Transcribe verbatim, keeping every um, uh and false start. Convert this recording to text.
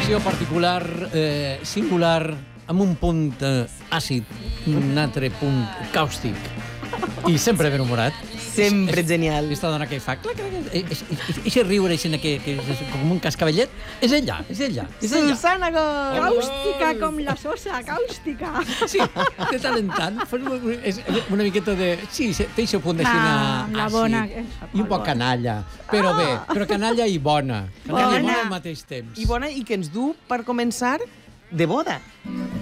secció particular, eh, singular, amb un punt eh, àcid, un altre punt càustic, i sempre ben humorat. Sempre genial. Aquesta dona que fa... Eixe riure, eixe que és com un cascavellet, és ella, és ella. Susana Gómez. Càustica com la sosa, càustica. Sí, de tant en tant. És una miqueta de... Sí, té això punt d'així La bona. i un poc canalla. Però bé, però canalla i bona. Canalla i bona al mateix temps. I bona, i que ens du, per començar, de boda.